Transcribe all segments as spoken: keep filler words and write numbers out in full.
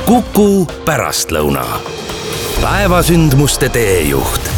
Kuku pärastlõuna. Päevasündmuste teejuht.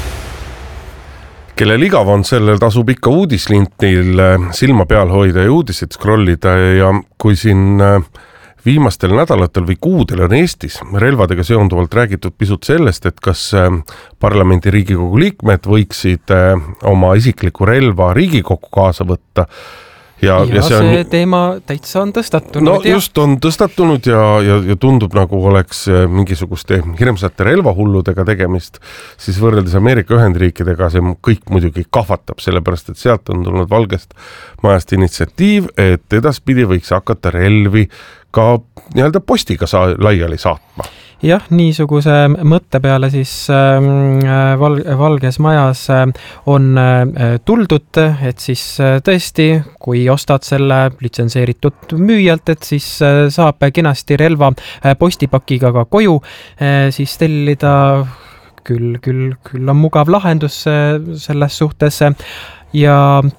Kellel igav on, sellel tasub ikka uudislintil silma peal hoida ja uudiseid scrollida ja kui siin viimastel nädalatel või kuudel on Eestis relvadega seonduvalt räägitud pisut sellest, et kas parlamendi Riigikogu liikmed võiksid oma isikliku relva Riigikokku kaasa võtta. Ja, ja, ja see, on, see teema täitsa on tõstatunud. No ja. Just on tõstatunud ja, ja, ja tundub nagu oleks mingisuguste hirmsate relvahulludega tegemist, siis võrreldes Ameerika Ühendriikidega see kõik muidugi kahvatab, sellepärast et sealt on tulnud Valgest majast initsiatiiv, et edaspidi võiks hakata relvi ka nii-öelda postiga saa, laiali saatma. Jah, niisuguse mõtte peale siis äh, val, Valges majas on äh, tuldud, et siis äh, tõesti, kui ostad selle litsenseeritud müüjalt, et siis äh, saab kenasti relva äh, postipakiga ka koju, äh, siis tellida küll, küll, küll on mugav lahendus äh, selles suhtes ja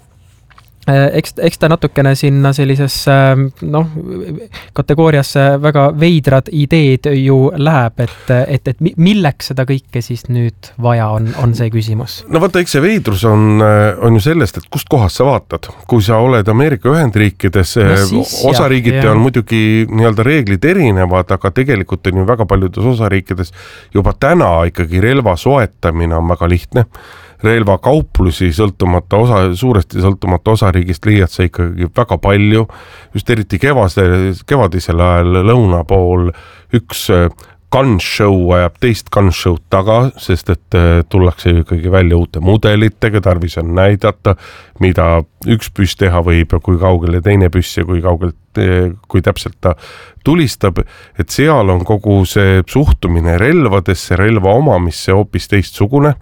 Eks, eks ta natukene sinna sellises no, kategooriasse väga veidrad ideed ju läheb, et, et, et milleks seda kõike siis nüüd vaja on, on see küsimus. No vaata, eks see veidrus on, on ju sellest, et kust kohast sa vaatad. Kui sa oled Ameerika Ühendriikides, no siis, osariigiti jah, on muidugi nii-öelda reeglid erinevad, aga tegelikult on ju väga paljudes osariikides juba täna ikkagi relva soetamine on väga lihtne. Relva kauplusi sõltumata osa, suuresti sõltumata osariigist leiad sa ikkagi väga palju. Just eriti kevase, kevadisel ajal lõuna pool üks gun show ajab teist gun show'd taga, sest et tullakse ikkagi välja uute mudelitega, tarvis on näidata, mida üks püss teha võib ja kui kaugele teine püss ja kui kaugelt, kui täpselt ta tulistab, et seal on kogu see suhtumine relvadesse, relva omamisse hoopis teistsugune.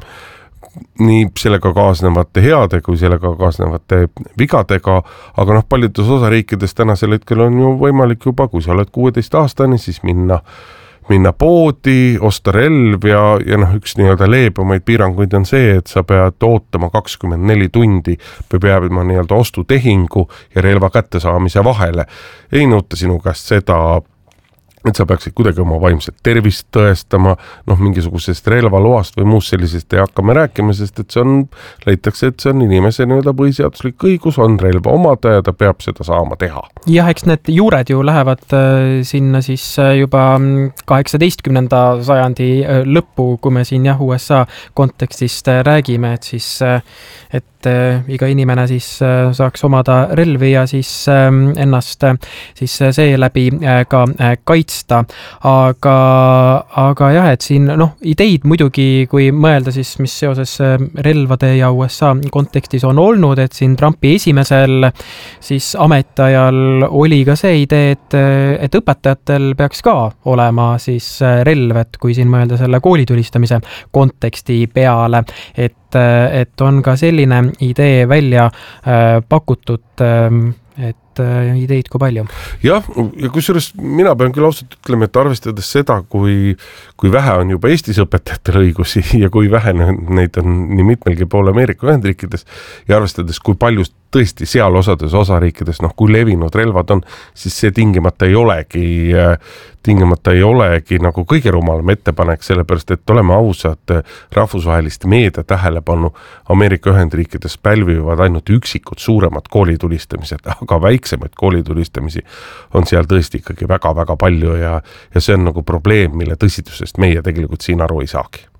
Nii sellega kaasnevate heade kui sellega kaasnevate vigadega, aga noh, paljudes osariikides tänasel hetkel on ju võimalik juba, kui sa oled kuueteist aastani, siis minna, minna poodi, osta relv ja, ja noh, üks nii-öelda leebemaid piiranguid on see, et sa pead ootama kakskümmend neli tundi või peab ma nii-öelda ostutehingu ja relva kättesaamise vahele. Ei nõuta sinu käest seda, et sa peaksid kuidagi oma vaimset tervist tõestama, noh, mingisugusest relvaloast või muust sellisest ei hakka me rääkima, sest et see on, leitakse, et see on inimese nii-öelda põhiseaduslik õigus, on relva omada ja ta peab seda saama teha. Jah, eks need juured ju lähevad äh, sinna siis äh, juba kaheksateistkümnenda sajandi äh, lõppu, kui me siin jah, U S A kontekstist äh, räägime, et siis äh, et äh, iga inimene siis äh, saaks omada relvi ja siis äh, ennast äh, siis äh, seeläbi äh, ka äh, kaitsta, aga, aga jah, et siin noh, ideid muidugi, kui mõelda siis, mis seoses äh, relvade ja U S A kontekstis on olnud, et siin Trumpi esimesel siis ametiajal oli ka see idee, et, et õpetajatel peaks ka olema siis äh, relv, et kui siin mõelda selle koolitulistamise konteksti peale, et et on ka selline idee välja äh, pakutud, äh, et äh, ideid kui palju. Jah, ja kusjuures mina pean küll ausalt ütlema, et arvestades seda, kui, kui vähe on juba Eestis õpetajatel õigusi ja kui vähe neid on nii mitmelgi pool Ameerika Ühendriikides ja arvestades, kui palju tõesti seal osades osariikides, noh, kui levinud relvad on, siis see tingimata ei olegi, tingimata ei olegi nagu kõige rumalam ettepanek, sellepärast, et oleme ausad, rahvusvahelist meedia tähelepanu Ameerika Ühendriikides pälvivad ainult üksikud suuremad koolitulistamised, aga väiksemaid koolitulistamisi on seal tõesti ikkagi väga-väga palju ja, ja see on nagu probleem, mille tõsidusest meie tegelikult siin aru ei saagi.